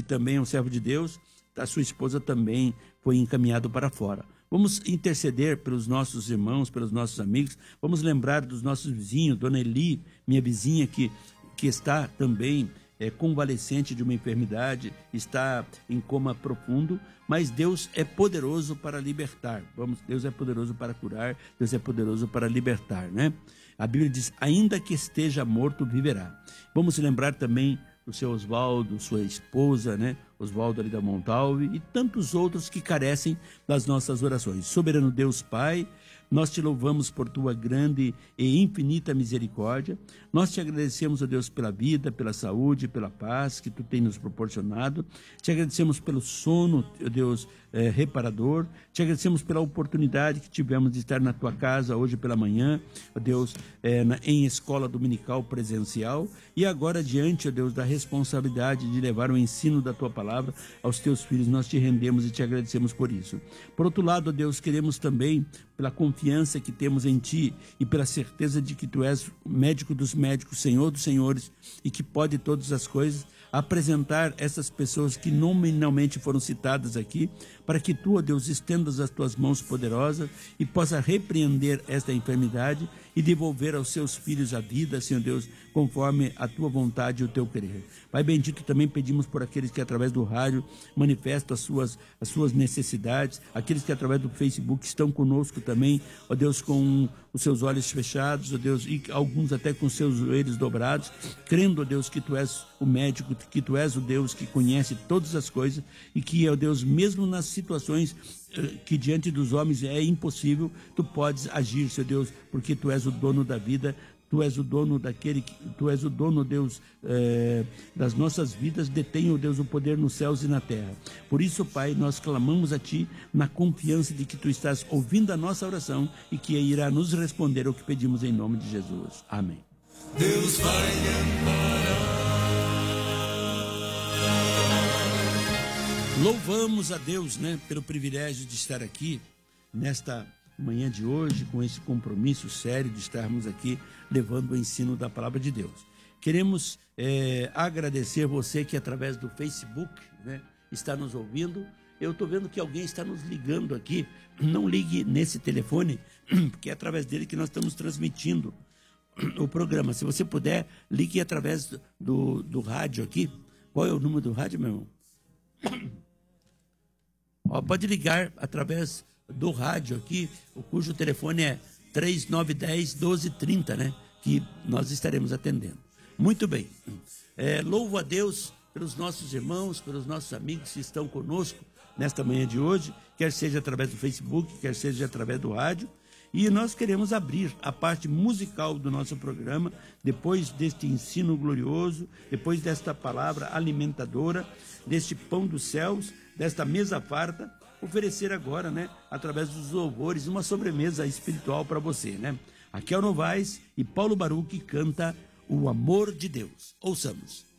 que também é um servo de Deus, a sua esposa também foi encaminhado para fora. Vamos interceder pelos nossos irmãos, pelos nossos amigos, vamos lembrar dos nossos vizinhos, Dona Eli, minha vizinha que está também convalescente de uma enfermidade, está em coma profundo, mas Deus é poderoso para libertar. Deus é poderoso para curar, Deus é poderoso para libertar, né? A Bíblia diz, ainda que esteja morto, viverá. Vamos lembrar também do seu Oswaldo, sua esposa, né? Oswaldo ali da Montalve e tantos outros que carecem das nossas orações. Soberano Deus Pai, nós te louvamos por tua grande e infinita misericórdia. Nós te agradecemos, ó Deus, pela vida, pela saúde, pela paz que tu tem nos proporcionado. Te agradecemos pelo sono, ó Deus, reparador. Te agradecemos pela oportunidade que tivemos de estar na tua casa hoje pela manhã, ó Deus, em escola dominical presencial. E agora, diante, ó Deus, da responsabilidade de levar o ensino da tua palavra aos teus filhos, nós te rendemos e te agradecemos por isso. Por outro lado, ó Deus, queremos também, pela confiança que temos em ti e pela certeza de que tu és o médico dos médicos, Senhor dos senhores e que pode todas as coisas, apresentar essas pessoas que nominalmente foram citadas aqui, para que tu, ó Deus, estendas as tuas mãos poderosas e possa repreender esta enfermidade e devolver aos seus filhos a vida, Senhor Deus, conforme a tua vontade e o teu querer. Pai bendito, também pedimos por aqueles que através do rádio manifestam as suas necessidades, aqueles que através do Facebook estão conosco também, ó Deus, com os seus olhos fechados, ó Deus, e alguns até com seus joelhos dobrados, crendo, ó Deus, que tu és o médico, que tu és o Deus que conhece todas as coisas e que, ó Deus, mesmo nas situações que diante dos homens é impossível, tu podes agir, Senhor Deus, porque tu és o dono da vida, tu és o dono tu és o dono, Deus, das nossas vidas, detém, ó Deus, o poder nos céus e na terra. Por isso, Pai, nós clamamos a ti na confiança de que tu estás ouvindo a nossa oração e que irá nos responder o que pedimos em nome de Jesus. Amém. Deus vai amparar. Louvamos a Deus, né, pelo privilégio de estar aqui nesta manhã de hoje, com esse compromisso sério de estarmos aqui levando o ensino da palavra de Deus. Queremos agradecer você que através do Facebook, né, está nos ouvindo. Eu estou vendo que alguém está nos ligando aqui. Não ligue nesse telefone, porque é através dele que nós estamos transmitindo o programa. Se você puder, ligue através do rádio aqui. Qual é o número do rádio, meu irmão? Pode ligar através do rádio aqui, cujo telefone é 3910-1230, né? Que nós estaremos atendendo. Muito bem. Louvo a Deus pelos nossos irmãos, pelos nossos amigos que estão conosco nesta manhã de hoje, quer seja através do Facebook, quer seja através do rádio. E nós queremos abrir a parte musical do nosso programa, depois deste ensino glorioso, depois desta palavra alimentadora, deste pão dos céus, desta mesa farta, oferecer agora, né, através dos louvores, uma sobremesa espiritual para você, né? Raquel Novaes e Paulo Baruch canta O Amor de Deus. Ouçamos.